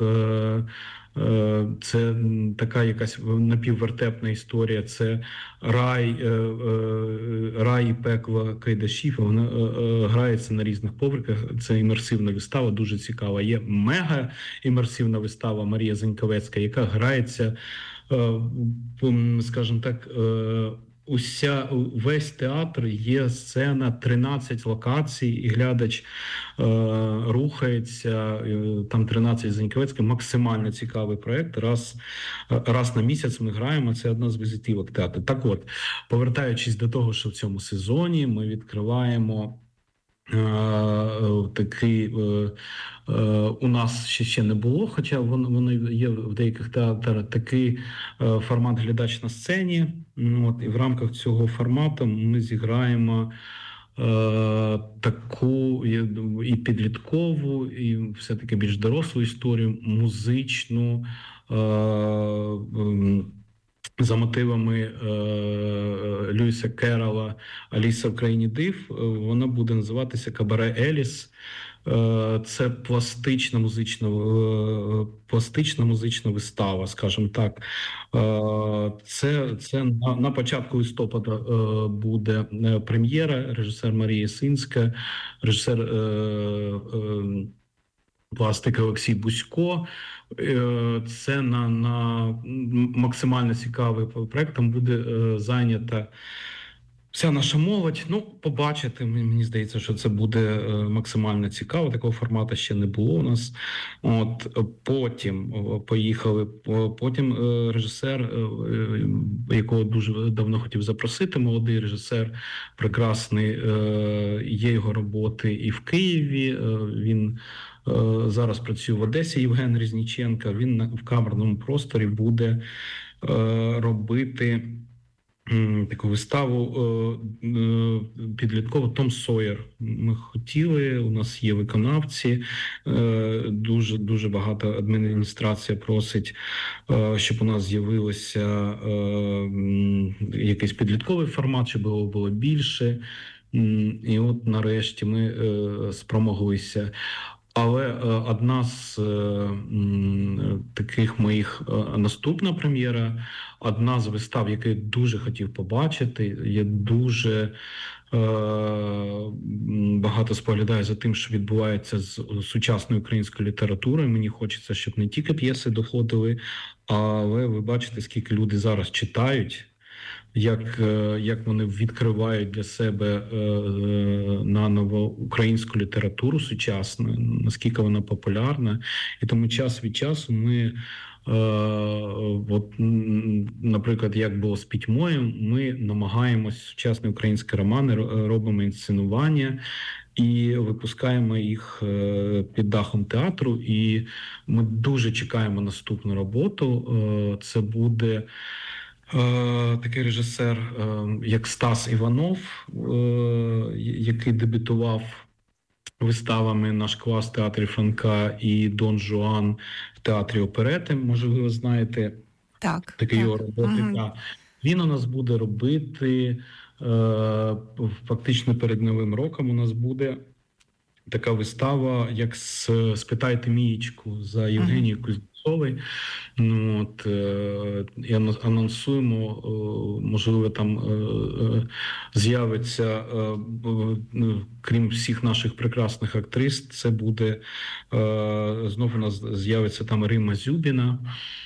Це така якась напіввертепна історія. Це рай, рай і пекло кайдашів. Вона грається на різних поверхах. Це імерсивна вистава, дуже цікава. Є мега-імерсивна вистава Марія Заньковецька, яка грається, скажімо так, Уся, весь театр є сцена, тринадцять локацій, і глядач е, рухається, е, там тринадцять Заньковецька, максимально цікавий проєкт. Раз, раз на місяць ми граємо, це одна з візитівок театру. Так от, повертаючись до того, що в цьому сезоні ми відкриваємо такий, у нас ще ще не було, хоча воно, воно є в деяких театрах, такий формат «Глядач на сцені». От, і в рамках цього формату ми зіграємо е, таку і підліткову, і все-таки більш дорослу історію, музичну, е, е, за мотивами е, Льюіса Керрола «Аліса в країні див». Вона буде називатися «Кабаре Еліс». Е, це пластична музична, е, пластична музична вистава, скажімо так. Е, це це на, на початку листопада е, буде прем'єра. Режисер Марія Синська, режисер е, е, пластики Олексій Бусько. Це на, на максимально цікавий проєкт. Там буде е, зайнята вся наша молодь. Ну, побачити, мені здається, що це буде максимально цікаво. Такого формату ще не було у нас. От, потім поїхали, потім режисер, якого дуже давно хотів запросити, молодий режисер, прекрасний, є його роботи і в Києві. Він зараз працює в Одесі, Євген Різніченко. Він в камерному просторі буде робити таку виставу підліткову «Том Сойер». Ми хотіли, у нас є виконавці, дуже, дуже багато адміністрація просить, щоб у нас з'явилося якийсь підлітковий формат, щоб його було більше. І от нарешті ми спромоглися. Але е, одна з е, таких моїх е, наступна прем'єра, одна з вистав, яку я дуже хотів побачити, я дуже е, багато споглядаю за тим, що відбувається з сучасною українською літературою. Мені хочеться, щоб не тільки п'єси доходили, але ви бачите, скільки люди зараз читають. як, як вони відкривають для себе наново українську літературу сучасну, наскільки вона популярна. І тому час від часу ми, от, наприклад, як було з «Пітьмою», ми намагаємось сучасні українські романи, робимо інсценування і випускаємо їх під дахом театру. І ми дуже чекаємо наступну роботу. Це буде такий режисер, як Стас Іванов, який дебютував виставами «Наш квас» в театрі Франка і «Дон Жуан» в театрі оперети. Може, ви знаєте, так, такі його роботи. Угу. Він у нас буде робити, фактично перед Новим роком у нас буде така вистава, як «Спитайте Мієчку» за Євгенією угу. Кузнєцовою. Ну, от, і анонсуємо, можливо, там з'явиться, крім всіх наших прекрасних актрис, це буде, знову у нас з'явиться там Рима Зюбіна,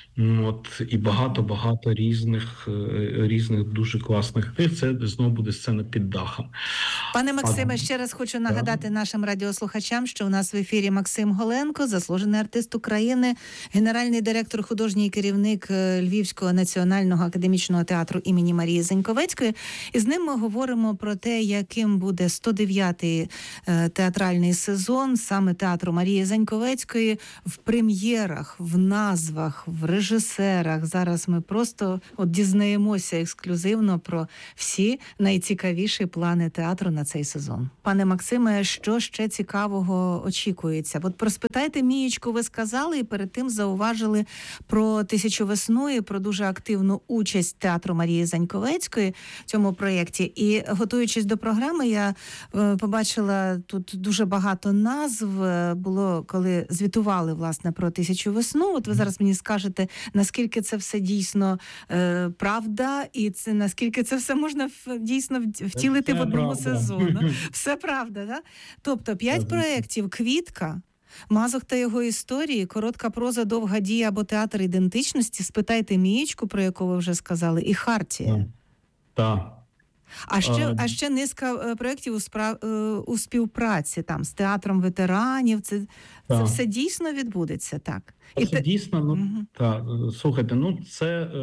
от, і багато-багато різних, різних дуже класних тих. Це знову буде сцена під дахом. Пане Максиме, ще раз хочу нагадати нашим радіослухачам, що у нас в ефірі Максим Голенко, заслужений артист України, генеральний директор, художній керівник Львівського національного академічного театру імені Марії Заньковецької. І з ним ми говоримо про те, яким буде сто дев'ятий театральний сезон саме театру Марії Заньковецької в прем'єрах, в назвах, в режисерах. Зараз ми просто от дізнаємося ексклюзивно про всі найцікавіші плани театру на цей сезон. Пане Максиме, що ще цікавого очікується? От про «Спитайте Мієчку» ви сказали, і перед тим зауважили про «Тисячу весну» і про дуже активну участь театру Марії Заньковецької в цьому проєкті. І готуючись до програми, я е, побачила тут дуже багато назв. Було, коли звітували, власне, про «Тисячу весну». От ви зараз мені скажете, наскільки це все дійсно е, правда, і це, наскільки це все можна в, дійсно втілити в одному правда. сезону. Все правда, так? Тобто п'ять проєктів «Квітка», «Мазох та його історії», «Коротка проза, довга дія» або «Театр ідентичності», «Спитайте Мієчку», про яку ви вже сказали, і «Хартія». Так. А ще, а ще низка проєктів у, справ... у співпраці там з театром ветеранів. Це, це все дійсно відбудеться, так? Це І те... дійсно, ну, угу. так. Слухайте, ну це е,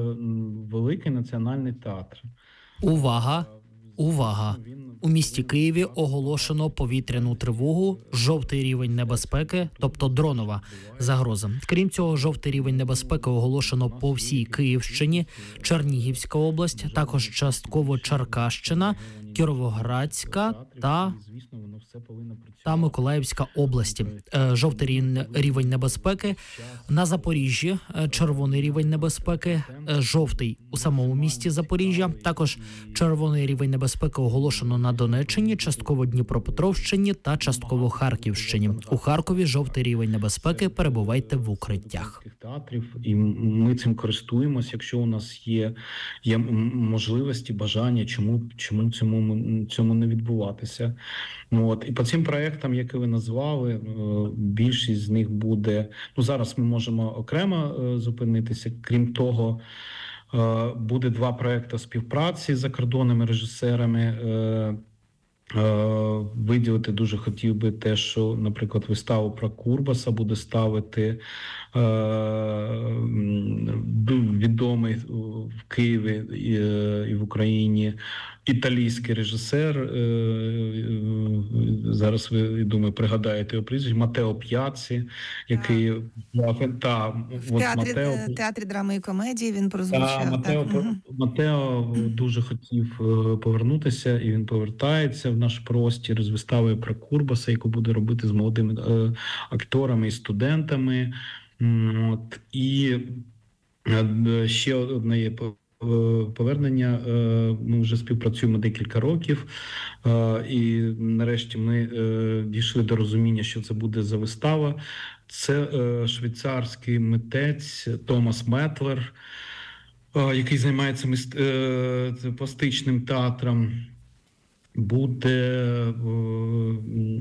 великий національний театр. Увага! Увага! У місті Києві оголошено повітряну тривогу, жовтий рівень небезпеки, тобто дронова загроза. Крім цього, жовтий рівень небезпеки оголошено по всій Київщині, Чернігівська область, також частково Черкащина, Кіровоградська та, та Миколаївська області. Жовтий рівень небезпеки на Запоріжжі, червоний рівень небезпеки, жовтий у самому місті Запоріжжя, також червоний рівень небезпеки оголошено на Донеччині, частково Дніпропетровщині та частково Харківщині. У Харкові жовтий рівень небезпеки, перебувайте в укриттях. Театрів, і ми цим користуємось, якщо у нас є, є можливості, бажання, чому, чому цьому, цьому не відбуватися. Ну, от. І по цим проєктам, які ви назвали, більшість з них буде, ну зараз ми можемо окремо зупинитися, крім того, буде два проєкти співпраці з закордонними режисерами. Виділити дуже хотів би те, що, наприклад, виставу про Курбаса буде ставити відомий в Києві і в Україні італійський режисер, зараз ви, думаю, пригадаєте його прізвище, Матео П'яці, який та, в театрі, Матео, театрі драми і комедії він прозвучав. Та, Матео, так. Матео дуже хотів повернутися, і він повертається в наш простір з виставою про Курбаса, яку буде робити з молодими акторами і студентами. От. І ще одне є повернення. Ми вже співпрацюємо декілька років, і нарешті ми дійшли до розуміння, що це буде за вистава. Це швейцарський митець Томас Метлер, який займається мист... пластичним театром. Буде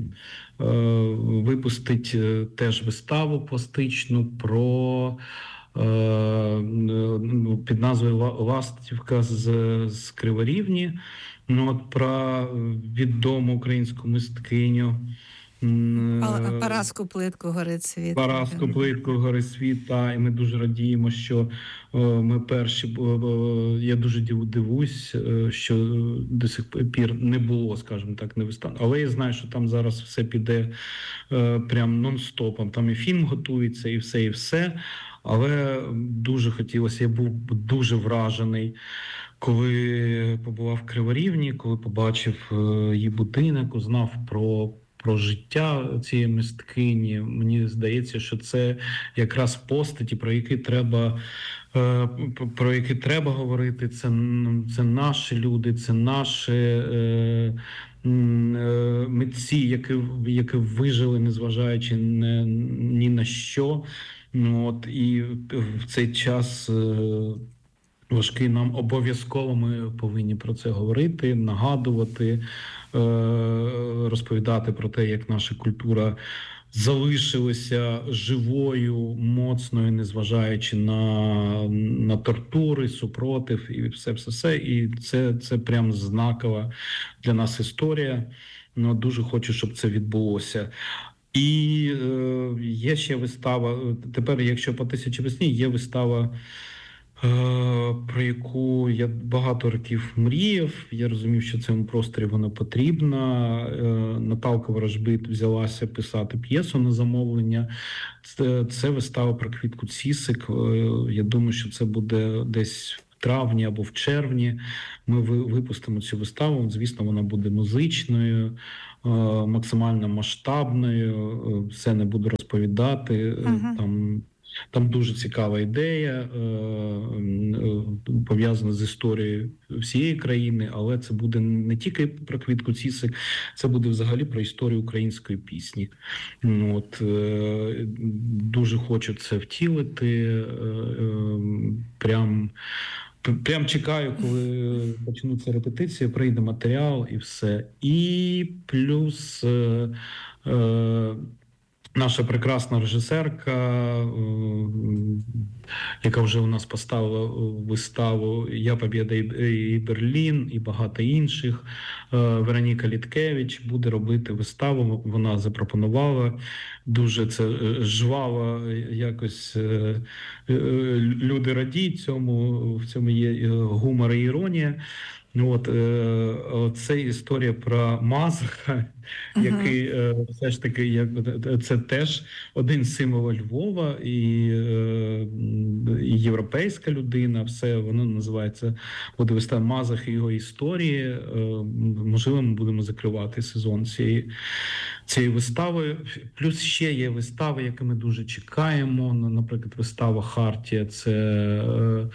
випустить теж виставу пластичну про під назвою «Ластівка з, з Криворівні». Ну, от про відому українську мисткиню Параску Плитку «Горить світ». Параску Плитку «Горить світ», та, і ми дуже радіємо, що ми перші, я дуже дивуюсь, що до сих пір не було, скажімо так, не вистав. Але я знаю, що там зараз все піде прям нон-стопом. Там і фільм готується, і все, і все. Але дуже хотілося, я був дуже вражений, коли побував в Криворівні, коли побачив її будинок, узнав про про життя цієї мисткині. Мені здається, що це якраз постаті, про які треба, про які треба говорити. Це, це наші люди, це наші е, е, митці, які, які вижили, незважаючи не, ні на що. Ну, от, і в цей час е, важкий нам обов'язково ми повинні про це говорити, нагадувати, розповідати про те, як наша культура залишилася живою, моцною, незважаючи на, на тортури, супротив і все-все-все. І це, це прям знакова для нас історія. Ну, дуже хочу, щоб це відбулося. І е, є ще вистава, тепер, якщо по «Тисячі весні», є вистава, про яку я багато років мріяв. Я розумів, що цьому просторі вона потрібна. Наталка Ворожбит взялася писати п'єсу на замовлення. Це, це вистава про Квітку Цісик. Я думаю, що це буде десь в травні або в червні. Ми випустимо цю виставу. Звісно, вона буде музичною, максимально масштабною. Все не буду розповідати. Ага. Там Там дуже цікава ідея, пов'язана з історією всієї країни, але це буде не тільки про Квітку Цісик, це буде взагалі про історію української пісні. От, дуже хочу це втілити, прям, прям чекаю, коли почнуться репетиції, прийде матеріал і все. І плюс наша прекрасна режисерка, яка вже у нас поставила виставу «Я Побєда і Берлін» і багато інших, Вероніка Літкевич буде робити виставу. Вона запропонувала, дуже це жваво, якось люди радіють цьому, в цьому є гумор і іронія. От, це історія про Мазаха, uh-huh. який все ж таки, як, це теж один з символів Львова і, і європейська людина, все, воно називається, буде вистава Мазах і його історії. Можливо, ми будемо закривати сезон цієї, цієї вистави. Плюс ще є вистави, які ми дуже чекаємо, наприклад, вистава «Хартія», це...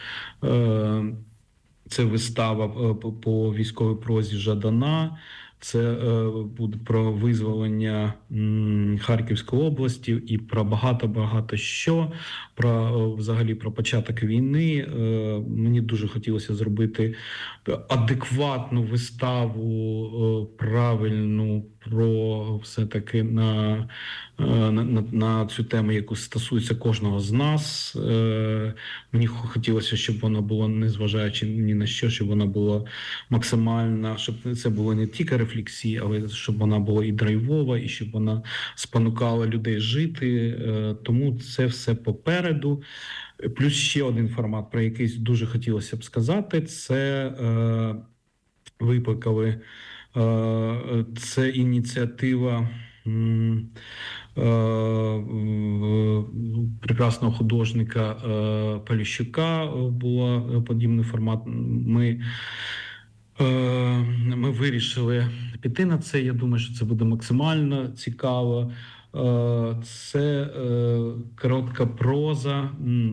Це вистава по військовій прозі Жадана, це буде про визволення Харківської області і про багато-багато що, про взагалі про початок війни. Мені дуже хотілося зробити адекватну виставу, правильну, про все-таки на, на, на, на цю тему, яку стосується кожного з нас. Мені хотілося, щоб вона була, незважаючи ні на що, щоб вона була максимальна, щоб це було не тільки рефлексії, але щоб вона була і драйвова, і щоб вона спонукала людей жити. Тому це все попереду. Плюс ще один формат, про який дуже хотілося б сказати, це е, викликали. Це ініціатива прекрасного художника Поліщука, була подібний формат. Ми, ми вирішили піти на це. Я думаю, що це буде максимально цікаво. Це коротка проза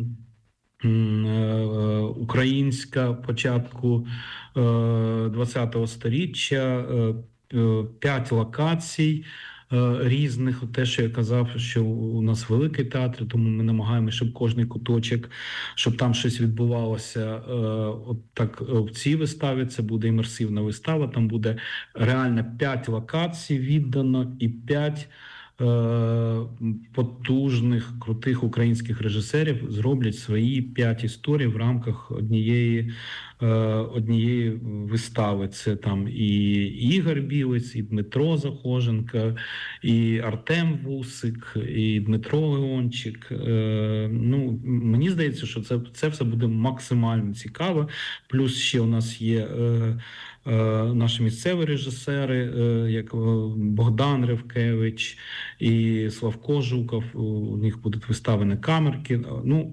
українська початку ХХ сторіччя, п'ять локацій різних. Те, що я казав, що у нас великий театр, тому ми намагаємося, щоб кожний куточок, щоб там щось відбувалося. От так в цій виставі це буде імерсивна вистава, там буде реально п'ять локацій віддано і п'ять потужних, крутих українських режисерів зроблять свої п'ять історій в рамках однієї, однієї вистави. Це там і Ігор Білець, і Дмитро Захоженко, і Артем Вусик, і Дмитро Леончик. Ну, мені здається, що це, це все буде максимально цікаво. Плюс ще у нас є наші місцеві режисери, як Богдан Ревкевич і Славко Жуков. У них будуть виставлені камерки. Ну,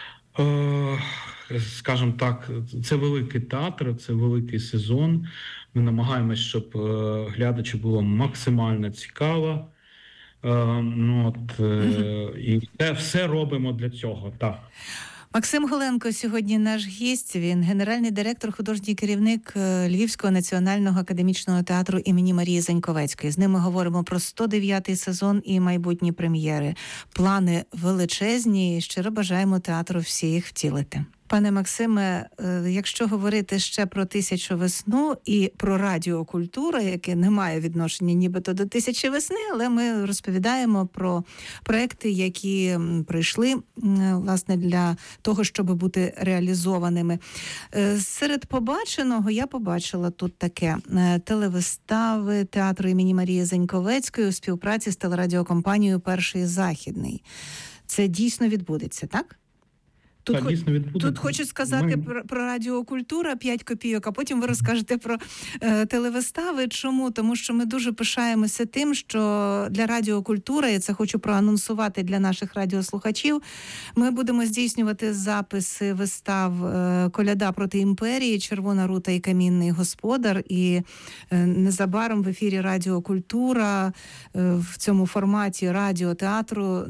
скажімо так, це великий театр, це великий сезон. Ми намагаємось, щоб глядачу було максимально цікаво. Ну, от, і все, все робимо для цього, так. Максим Голенко сьогодні наш гість. Він генеральний директор, художній керівник Львівського національного академічного театру імені Марії Заньковецької. З ним ми говоримо про сто дев'ятий сезон і майбутні прем'єри. Плани величезні і щиро бажаємо театру всі їх втілити. Пане Максиме, якщо говорити ще про «Тисячу весну» і про радіокультуру, яке не має відношення нібито до «Тисячі весни», але ми розповідаємо про проекти, які прийшли, власне, для того, щоб бути реалізованими. Серед побаченого я побачила тут таке: телевистави театру імені Марії Заньковецької у співпраці з телерадіокомпанією «Перший Західний». Це дійсно відбудеться, так? Тут, Так, дійсно відбудеться. Тут хочу сказати Ми... про, про радіокультура, п'ять копійок, а потім ви розкажете про е, телевистави. Чому? Тому що ми дуже пишаємося тим, що для радіокультури, я це хочу проанонсувати для наших радіослухачів, ми будемо здійснювати записи вистав е, «Коляда проти імперії», «Червона рута» і «Камінний господар». І е, незабаром в ефірі радіокультура е, в цьому форматі радіотеатру